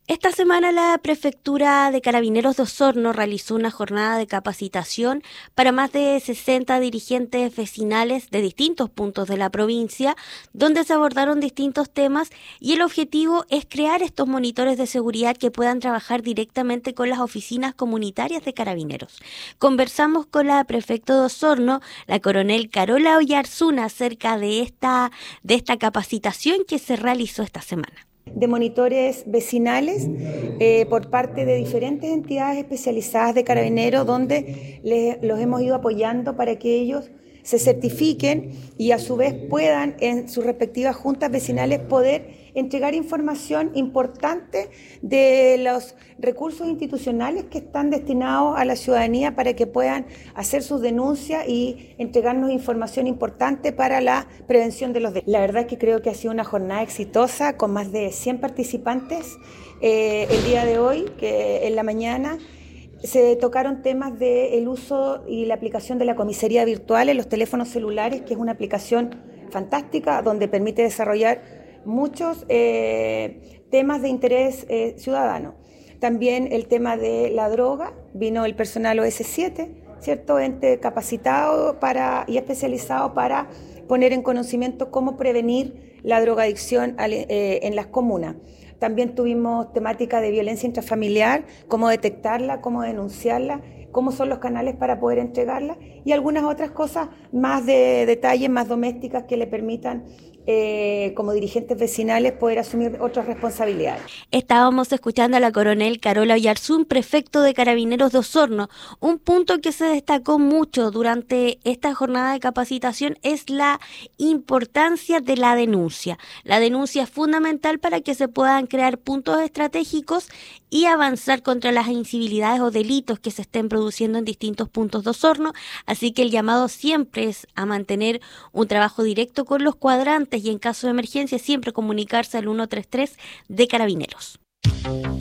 Esta semana la Prefectura de Carabineros de Osorno realizó una jornada de capacitación para más de 60 dirigentes vecinales de distintos puntos de la provincia, donde se abordaron distintos temas y el objetivo es crear estos monitores de seguridad que puedan trabajar directamente con las oficinas comunitarias de Carabineros. Conversamos con la Prefecta de Osorno, la coronel Carola Oyarzuna, acerca de esta capacitación que se realizó esta semana. De monitores vecinales por parte de diferentes entidades especializadas de Carabineros, donde los hemos ido apoyando para que ellos se certifiquen y a su vez puedan en sus respectivas juntas vecinales poder entregar información importante de los recursos institucionales que están destinados a la ciudadanía para que puedan hacer sus denuncias y entregarnos información importante para la prevención de los delitos. La verdad es que creo que ha sido una jornada exitosa con más de 100 participantes. El día de hoy, que en la mañana, se tocaron temas del uso y la aplicación de la comisaría virtual en los teléfonos celulares, que es una aplicación fantástica donde permite desarrollar muchos temas de interés ciudadano. También el tema de la droga, vino el personal OS7, ¿cierto? Ente capacitado y especializado para poner en conocimiento cómo prevenir la drogadicción en las comunas. También tuvimos temática de violencia intrafamiliar, cómo detectarla, cómo denunciarla, cómo son los canales para poder entregarla y algunas otras cosas más de detalle, más domésticas que le permitan como dirigentes vecinales poder asumir otras responsabilidades. Estábamos escuchando a la coronel Carola Oyarzún, prefecto de Carabineros de Osorno. Un punto que se destacó mucho durante esta jornada de capacitación es la importancia de la denuncia. La denuncia es fundamental para que se puedan crear puntos estratégicos y avanzar contra las incivilidades o delitos que se estén produciendo en distintos puntos de Osorno. Así que el llamado siempre es a mantener un trabajo directo con los cuadrantes y en caso de emergencia siempre comunicarse al 133 de Carabineros.